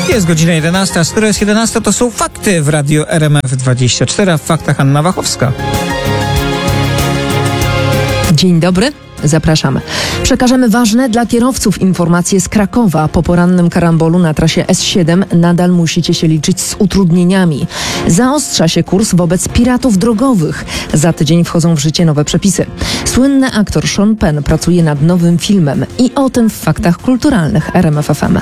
Jest godzina 11, a skoro jest 11, to są fakty w Radiu RMF24. W faktach Anna Wachowska. Dzień dobry. Zapraszamy. Przekażemy ważne dla kierowców informacje z Krakowa. Po porannym karambolu na trasie S7 nadal musicie się liczyć z utrudnieniami. Zaostrza się kurs wobec piratów drogowych. Za tydzień wchodzą w życie nowe przepisy. Słynny aktor Sean Penn pracuje nad nowym filmem. I o tym w faktach kulturalnych RMF FM.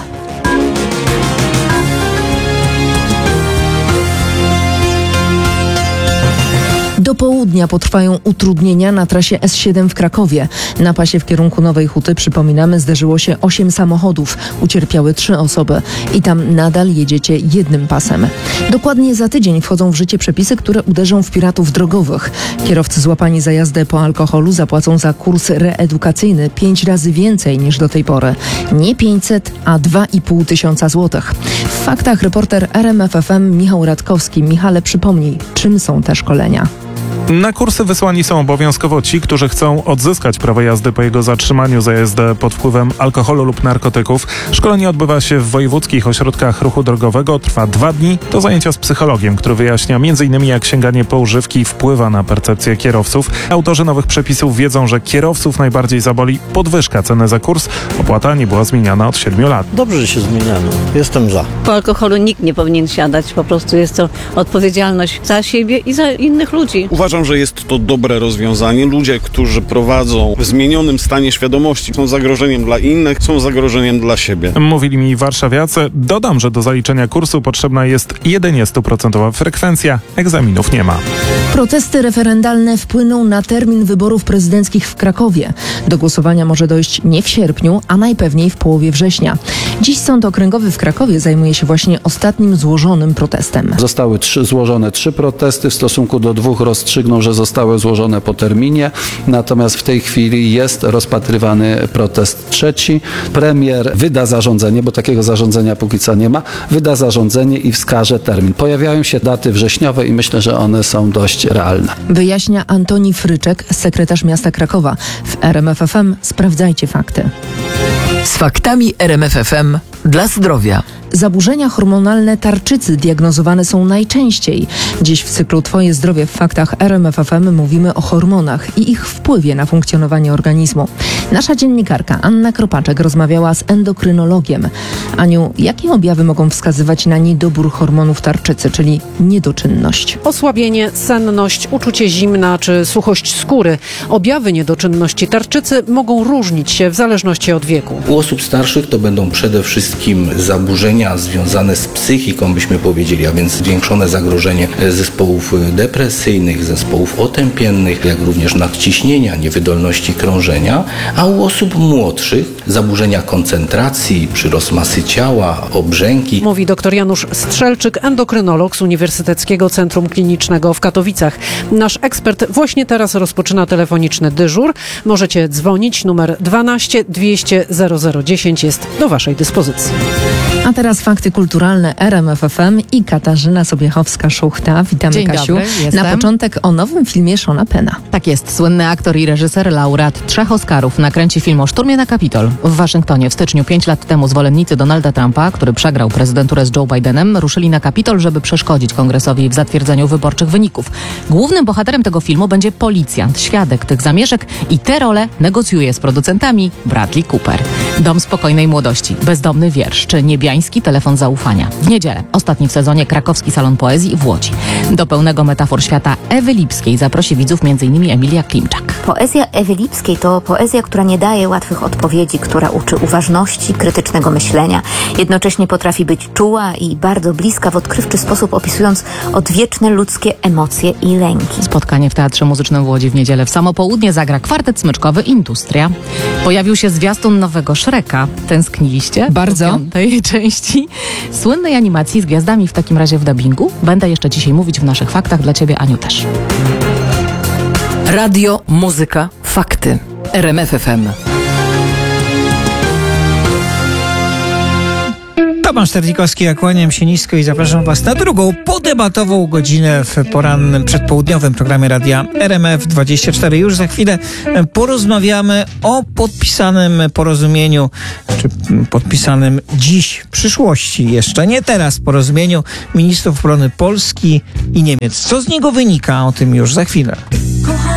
Do południa potrwają utrudnienia na trasie S7 w Krakowie. Na pasie w kierunku Nowej Huty, przypominamy, zderzyło się 8 samochodów. Ucierpiały 3 osoby. I tam nadal jedziecie jednym pasem. Dokładnie za tydzień wchodzą w życie przepisy, które uderzą w piratów drogowych. Kierowcy złapani za jazdę po alkoholu zapłacą za kurs reedukacyjny 5 razy więcej niż do tej pory. Nie 500, a 2,5 tysiąca złotych. W faktach reporter RMF FM Michał Radkowski. Michale, przypomnij, czym są te szkolenia? Na kursy wysłani są obowiązkowo ci, którzy chcą odzyskać prawo jazdy po jego zatrzymaniu za jazdę pod wpływem alkoholu lub narkotyków. Szkolenie odbywa się w wojewódzkich ośrodkach ruchu drogowego. Trwa 2 dni. To zajęcia z psychologiem, który wyjaśnia m.in. jak sięganie po używki wpływa na percepcję kierowców. Autorzy nowych przepisów wiedzą, że kierowców najbardziej zaboli podwyżka ceny za kurs. Opłata nie była zmieniana od 7 lat. Dobrze, że się zmieniano. Jestem za. Po alkoholu nikt nie powinien siadać. Po prostu jest to odpowiedzialność za siebie i za innych ludzi. Uważam, że jest to dobre rozwiązanie. Ludzie, którzy prowadzą w zmienionym stanie świadomości, są zagrożeniem dla innych, są zagrożeniem dla siebie. Mówili mi warszawiacy. Dodam, że do zaliczenia kursu potrzebna jest jedynie 100% frekwencja. Egzaminów nie ma. Protesty referendalne wpłyną na termin wyborów prezydenckich w Krakowie. Do głosowania może dojść nie w sierpniu, a najpewniej w połowie września. Dziś Sąd Okręgowy w Krakowie zajmuje się właśnie ostatnim złożonym protestem. Zostały złożone 3 protesty. W stosunku do 2 rozstrzygnął, że zostały złożone po terminie. Natomiast w tej chwili jest rozpatrywany protest 3. Premier wyda zarządzenie, bo takiego zarządzenia póki co nie ma, wyda zarządzenie i wskaże termin. Pojawiają się daty wrześniowe i myślę, że one są dość realne. Wyjaśnia Antoni Fryczek, sekretarz miasta Krakowa. W RMF FM sprawdzajcie fakty. Z faktami RMF FM dla zdrowia. Zaburzenia hormonalne tarczycy diagnozowane są najczęściej. Dziś w cyklu Twoje zdrowie w faktach RMF FM mówimy o hormonach i ich wpływie na funkcjonowanie organizmu. Nasza dziennikarka Anna Kropaczek rozmawiała z endokrynologiem. Aniu, jakie objawy mogą wskazywać na niedobór hormonów tarczycy, czyli niedoczynność? Osłabienie, senność, uczucie zimna czy suchość skóry. Objawy niedoczynności tarczycy mogą różnić się w zależności od wieku. U osób starszych to będą przede wszystkim zaburzenia związane z psychiką, byśmy powiedzieli, a więc zwiększone zagrożenie zespołów depresyjnych, zespołów otępiennych, jak również nadciśnienia, niewydolności krążenia, a u osób młodszych zaburzenia koncentracji, przyrost masy ciała, obrzęki. Mówi dr Janusz Strzelczyk, endokrynolog z Uniwersyteckiego Centrum Klinicznego w Katowicach. Nasz ekspert właśnie teraz rozpoczyna telefoniczny dyżur. Możecie dzwonić, numer 12 200 0010 jest do Waszej dyspozycji. A teraz fakty kulturalne RMF FM i Katarzyna Sobiechowska-Szuchta. Witamy, Dzień Kasiu. dobry, jestem. Na początek o nowym filmie Seana Penna. Tak jest. Słynny aktor i reżyser, laureat 3 Oscarów, nakręci film o szturmie na Kapitol. W Waszyngtonie w styczniu 5 lat temu zwolennicy Donalda Trumpa, który przegrał prezydenturę z Joe Bidenem, ruszyli na Kapitol, żeby przeszkodzić kongresowi w zatwierdzeniu wyborczych wyników. Głównym bohaterem tego filmu będzie policjant, świadek tych zamieszek i tę rolę negocjuje z producentami Bradley Cooper. Dom spokojnej młodości, bezdomny wiersz czy niebiański telefon zaufania. W niedzielę, ostatni w sezonie, Krakowski Salon Poezji w Łodzi. Do pełnego metafor świata Ewy Lipskiej zaprosi widzów m.in. Emilia Klimczak. Poezja Ewy Lipskiej to poezja, która nie daje łatwych odpowiedzi, która uczy uważności, krytycznego myślenia. Jednocześnie potrafi być czuła i bardzo bliska w odkrywczy sposób, opisując odwieczne ludzkie emocje i lęki. Spotkanie w Teatrze Muzycznym w Łodzi w niedzielę w samo południe zagra kwartet smyczkowy Industria. Pojawił się zwiastun nowego Shreka. Tęskniliście? Bardzo. Po 5. części słynnej animacji z gwiazdami w takim razie w dubbingu. Będę jeszcze dzisiaj mówić w naszych faktach. Dla Ciebie, Aniu, też. Radio, muzyka, fakty. RMF FM. Tomasz Terlikowski, ja kłaniam się nisko i zapraszam Was na drugą podebatową godzinę w porannym, przedpołudniowym programie Radia RMF24. Już za chwilę porozmawiamy o podpisanym porozumieniu, czy podpisanym dziś, w przyszłości jeszcze, nie teraz, porozumieniu ministrów obrony Polski i Niemiec. Co z niego wynika? O tym już za chwilę.